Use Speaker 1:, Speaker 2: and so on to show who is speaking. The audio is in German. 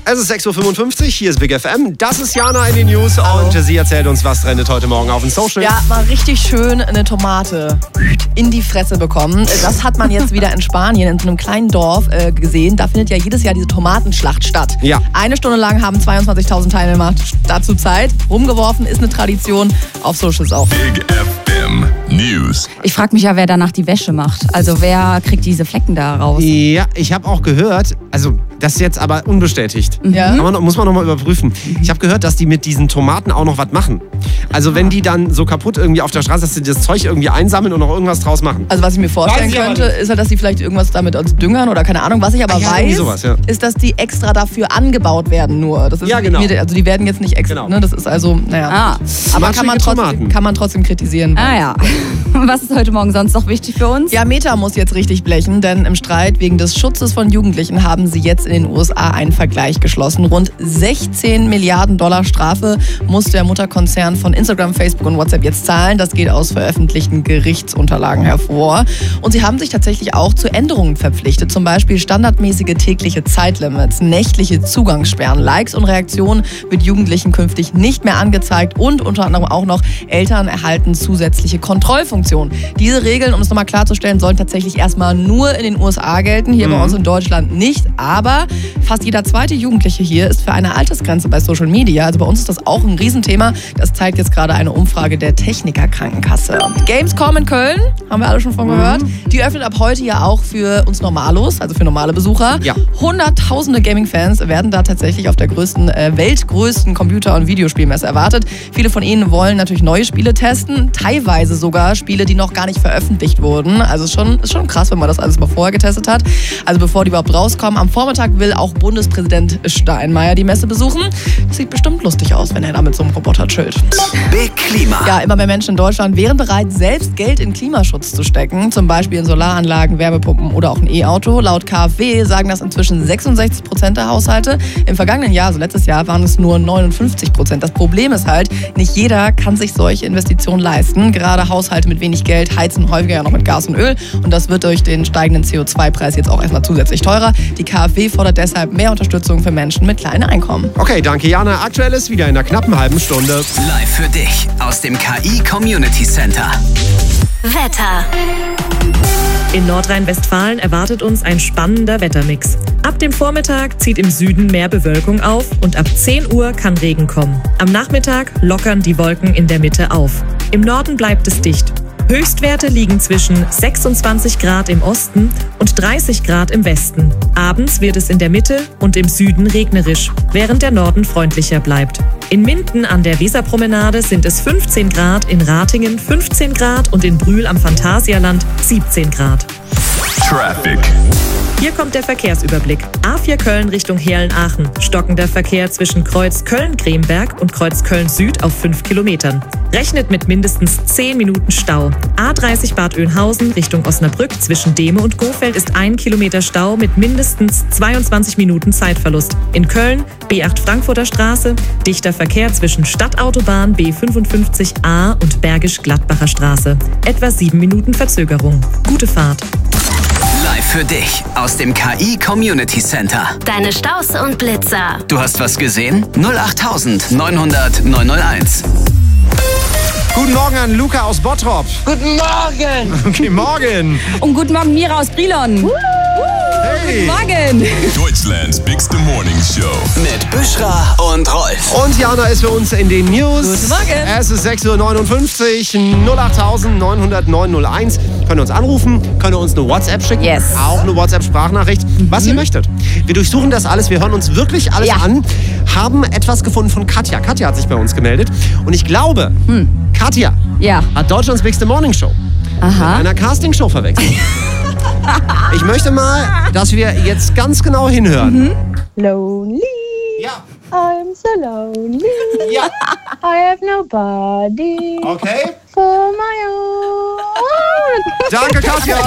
Speaker 1: Es ist 6.55 Uhr, hier ist Big FM. Das ist Jana in den News und sie erzählt uns, was trendet heute Morgen auf den Social.
Speaker 2: Ja, mal richtig schön eine Tomate in die Fresse bekommen. Das hat man jetzt wieder in Spanien, in so einem kleinen Dorf gesehen. Da findet ja jedes Jahr diese Tomatenschlacht statt.
Speaker 1: Ja.
Speaker 2: 1 Stunde lang haben 22.000 Teilnehmer dazu Zeit. Rumgeworfen ist eine Tradition, auf Socials auch.
Speaker 3: Big FM News.
Speaker 4: Ich frage mich ja, wer danach die Wäsche macht. Also wer kriegt diese Flecken da raus?
Speaker 1: Ja, ich habe auch gehört, also das ist jetzt aber unbestätigt.
Speaker 2: Ja.
Speaker 1: Muss man noch mal überprüfen. Ich habe gehört, dass die mit diesen Tomaten auch noch was machen. Also wenn die dann so kaputt irgendwie auf der Straße, dass sie das Zeug irgendwie einsammeln und noch irgendwas draus machen.
Speaker 2: Also was ich mir vorstellen könnte, ist halt, dass die vielleicht irgendwas damit als Düngern oder keine Ahnung. Was ich aber weiß,
Speaker 1: sowas, ja.
Speaker 2: ist, dass die extra dafür angebaut werden nur. Das ist
Speaker 1: Ja, genau.
Speaker 2: Also die werden jetzt nicht extra,
Speaker 1: Genau.
Speaker 2: ne? Das ist also, naja. Aber kann man trotzdem kritisieren.
Speaker 4: Ah ja. Was ist heute Morgen sonst noch wichtig für uns?
Speaker 2: Ja, Meta muss jetzt richtig blechen, denn im Streit wegen des Schutzes von Jugendlichen haben sie jetzt in den USA einen Vergleich geschlossen. Rund 16 Milliarden Dollar Strafe muss der Mutterkonzern von Instagram, Facebook und WhatsApp jetzt zahlen. Das geht aus veröffentlichten Gerichtsunterlagen hervor. Und sie haben sich tatsächlich auch zu Änderungen verpflichtet. Zum Beispiel standardmäßige tägliche Zeitlimits, nächtliche Zugangssperren, Likes und Reaktionen wird Jugendlichen künftig nicht mehr angezeigt und unter anderem auch noch Eltern erhalten zusätzliche Kontrollfunktionen. Diese Regeln, um es nochmal klarzustellen, sollen tatsächlich erstmal nur in den USA gelten, hier bei uns in Deutschland nicht. Aber fast jeder zweite Jugendliche hier ist für eine Altersgrenze bei Social Media. Also bei uns ist das auch ein Riesenthema. Das zeigt jetzt gerade eine Umfrage der Techniker-Krankenkasse. Gamescom in Köln, haben wir alle schon von gehört. Die öffnet ab heute ja auch für uns Normalos, also für normale Besucher.
Speaker 1: Ja.
Speaker 2: Hunderttausende Gaming-Fans werden da tatsächlich auf der weltgrößten Computer- und Videospielmesse erwartet. Viele von ihnen wollen natürlich neue Spiele testen, teilweise sogar Spiele, die noch gar nicht veröffentlicht wurden. Also ist schon krass, wenn man das alles mal vorher getestet hat. Also bevor die überhaupt rauskommen. Am Vormittag will auch Bundespräsident Steinmeier die Messe besuchen. Das sieht bestimmt lustig aus, wenn er da mit so einem Roboter chillt.
Speaker 5: Big Klima.
Speaker 2: Ja, immer mehr Menschen in Deutschland wären bereit, selbst Geld in Klimaschutz zu stecken. Zum Beispiel in Solaranlagen, Wärmepumpen oder auch ein E-Auto. Laut KfW sagen das inzwischen 66% der Haushalte. Im vergangenen Jahr, also letztes Jahr, waren es nur 59%. Das Problem ist halt, nicht jeder kann sich solche Investitionen leisten. Gerade Haushalte mit wenig Geld heizen häufiger ja noch mit Gas und Öl. Und das wird durch den steigenden CO2-Preis jetzt auch erstmal zusätzlich teurer. Die KfW fordert deshalb mehr Unterstützung für Menschen mit kleinen Einkommen.
Speaker 1: Okay, danke Jana. Aktuell ist wieder in einer knappen halben Stunde.
Speaker 5: Live für dich aus dem KI Community Center.
Speaker 6: Wetter.
Speaker 7: In Nordrhein-Westfalen erwartet uns ein spannender Wettermix. Ab dem Vormittag zieht im Süden mehr Bewölkung auf und ab 10 Uhr kann Regen kommen. Am Nachmittag lockern die Wolken in der Mitte auf. Im Norden bleibt es dicht. Höchstwerte liegen zwischen 26 Grad im Osten und 30 Grad im Westen. Abends wird es in der Mitte und im Süden regnerisch, während der Norden freundlicher bleibt. In Minden an der Weserpromenade sind es 15 Grad, in Ratingen 15 Grad und in Brühl am Phantasialand 17 Grad.
Speaker 3: Traffic.
Speaker 7: Hier kommt der Verkehrsüberblick. A4 Köln Richtung Heerlen-Aachen. Stockender Verkehr zwischen Kreuz Köln-Gremberg und Kreuz Köln-Süd auf 5 Kilometern. Rechnet mit mindestens 10 Minuten Stau. A30 Bad Oeynhausen Richtung Osnabrück zwischen Dehme und Gohfeld ist 1 Kilometer Stau mit mindestens 22 Minuten Zeitverlust. In Köln B8 Frankfurter Straße. Dichter Verkehr zwischen Stadtautobahn B55A und Bergisch-Gladbacher Straße. Etwa 7 Minuten Verzögerung. Gute Fahrt.
Speaker 5: Live für dich aus dem KI Community Center.
Speaker 6: Deine Staus und Blitzer.
Speaker 5: Du hast was gesehen? 08000 900 901.
Speaker 1: Guten Morgen an Luca aus Bottrop.
Speaker 8: Guten Morgen!
Speaker 1: Okay, morgen.
Speaker 4: Und guten Morgen, Mira aus Brilon.
Speaker 1: Hey.
Speaker 4: Guten Morgen.
Speaker 3: Deutschlands Bigste Morning Show.
Speaker 5: Mit Büschra und Rolf.
Speaker 1: Und Jana ist für uns in den News.
Speaker 2: Guten Morgen.
Speaker 1: Es ist 6.59 Uhr, 08000 900 901. Könnt ihr uns anrufen, könnt ihr uns eine WhatsApp schicken.
Speaker 4: Yes.
Speaker 1: Auch eine WhatsApp-Sprachnachricht, was ihr möchtet. Wir durchsuchen das alles, wir hören uns wirklich alles an. Haben etwas gefunden von Katja. Katja hat sich bei uns gemeldet. Und ich glaube, Katja hat Deutschlands Bigste Morning Show mit einer Castingshow verwechselt. Ich möchte mal, dass wir jetzt ganz genau hinhören.
Speaker 9: Lonely.
Speaker 1: Ja.
Speaker 9: I'm so lonely.
Speaker 1: Ja.
Speaker 9: I have nobody
Speaker 1: Okay.
Speaker 9: for my own.
Speaker 1: Danke, Katja.